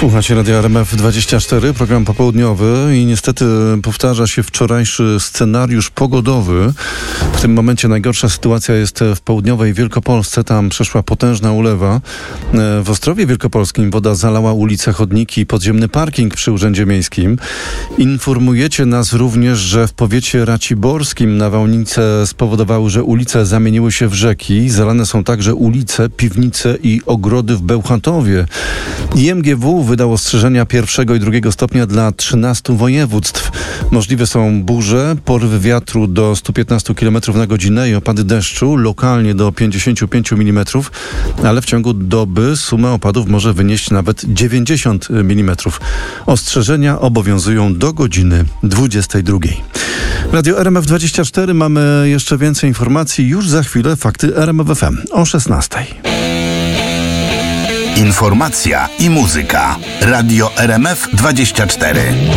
Słuchacie Radia RMF24, program popołudniowy i niestety powtarza się wczorajszy scenariusz pogodowy. W tym momencie najgorsza sytuacja jest w południowej Wielkopolsce. Tam przeszła potężna ulewa. W Ostrowie Wielkopolskim woda zalała ulice, chodniki i podziemny parking przy Urzędzie Miejskim. Informujecie nas również, że w powiecie raciborskim nawałnice spowodowały, że ulice zamieniły się w rzeki. Zalane są także ulice, piwnice i ogrody w Bełchatowie. IMGW wydał ostrzeżenia 1. i 2. stopnia dla 13 województw. Możliwe są burze, porywy wiatru do 115 km na godzinę i opady deszczu, lokalnie do 55 mm, ale w ciągu doby suma opadów może wynieść nawet 90 mm. Ostrzeżenia obowiązują do godziny 22. Radio RMF24 mamy jeszcze więcej informacji. Już za chwilę fakty RMF FM o 16. Informacja i muzyka. Radio RMF24.